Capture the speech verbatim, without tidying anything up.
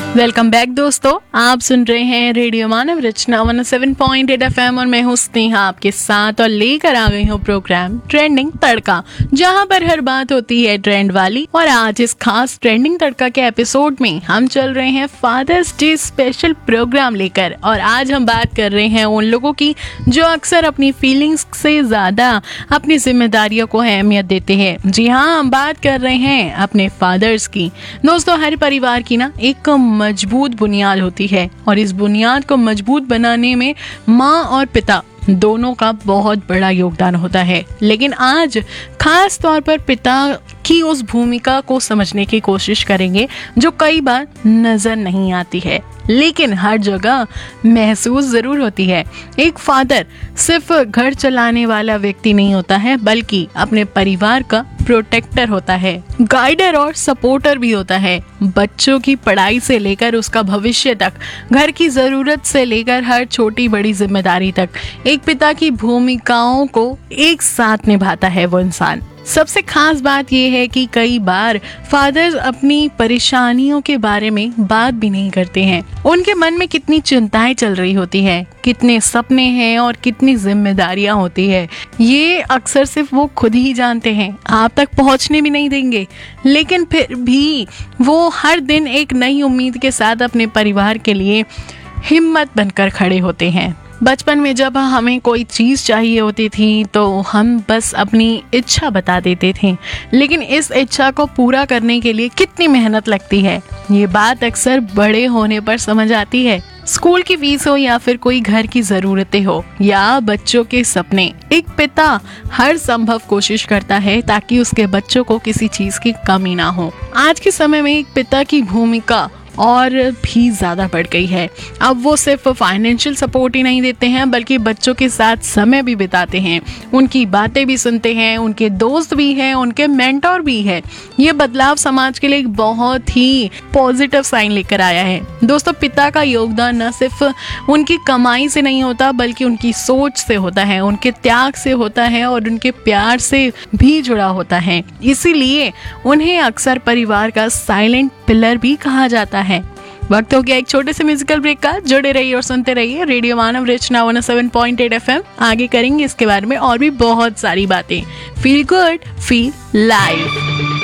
Welcome back दोस्तों, आप सुन रहे हैं रेडियो मानव रचना one O seven point eight FM और मैं हूँ स्नेहा आपके साथ और लेकर आ गई हूँ प्रोग्राम ट्रेंडिंग तड़का, जहाँ पर हर बात होती है ट्रेंड वाली। और आज इस खास ट्रेंडिंग तड़का के एपिसोड में हम चल रहे हैं फादर्स डे स्पेशल प्रोग्राम लेकर। और आज हम बात कर रहे हैं उन लोगों की जो अक्सर अपनी फीलिंग्स से ज्यादा अपनी जिम्मेदारियों को अहमियत देते हैं। जी हाँ, हम बात कर रहे हैं अपने फादर्स की। दोस्तों, हर परिवार की ना एक मजबूत बुनियाद होती है और इस बुनियाद को मजबूत बनाने में माँ और पिता दोनों का बहुत बड़ा योगदान होता है। लेकिन आज खास तौर पर पिता की उस भूमिका को समझने की कोशिश करेंगे जो कई बार नजर नहीं आती है लेकिन हर जगह महसूस जरूर होती है। एक फादर सिर्फ घर चलाने वाला व्यक्ति नहीं होता है, बल्कि अपने परिवार का प्रोटेक्टर होता है, गाइडर और सपोर्टर भी होता है। बच्चों की पढ़ाई से लेकर उसका भविष्य तक, घर की जरूरत से लेकर हर छोटी बड़ी जिम्मेदारी तक एक पिता की भूमिकाओं को एक साथ निभाता है वो इंसान। सबसे खास बात यह है कि कई बार फादर्स अपनी परेशानियों के बारे में बात भी नहीं करते हैं। उनके मन में कितनी चिंताएं चल रही होती है, कितने सपने हैं और कितनी जिम्मेदारियां होती है, ये अक्सर सिर्फ वो खुद ही जानते हैं। आप तक पहुंचने भी नहीं देंगे, लेकिन फिर भी वो हर दिन एक नई उम्मीद के साथ अपने परिवार के लिए हिम्मत बनकर खड़े होते हैं। बचपन में जब हमें कोई चीज़ चाहिए होती थी तो हम बस अपनी इच्छा बता देते थे, लेकिन इस इच्छा को पूरा करने के लिए कितनी मेहनत लगती है, ये बात अक्सर बड़े होने पर समझ आती है। स्कूल की फीस हो या फिर कोई घर की जरूरतें हो या बच्चों के सपने, एक पिता हर संभव कोशिश करता है ताकि उसके बच्चों को किसी चीज की कमी ना हो। आज के समय में एक पिता की भूमिका और भी ज़्यादा बढ़ गई है। अब वो सिर्फ फाइनेंशियल सपोर्ट ही नहीं देते हैं, बल्कि बच्चों के साथ समय भी बिताते हैं, उनकी बातें भी सुनते हैं, उनके दोस्त भी हैं, उनके मेंटोर भी है। ये बदलाव समाज के लिए एक बहुत ही पॉजिटिव साइन लेकर आया है। दोस्तों, पिता का योगदान न सिर्फ उनकी कमाई से नहीं होता, बल्कि उनकी सोच से होता है, उनके त्याग से होता है और उनके प्यार से भी जुड़ा होता है। इसीलिए उन्हें अक्सर परिवार का साइलेंट पिलर भी कहा जाता है। वक्त हो गया एक छोटे से म्यूजिकल ब्रेक का। जुड़े रहिए और सुनते रहिए रेडियो मानव रचना one O seven point eight FM. आगे करेंगे इसके बारे में और भी बहुत सारी बातें। Feel good, feel live.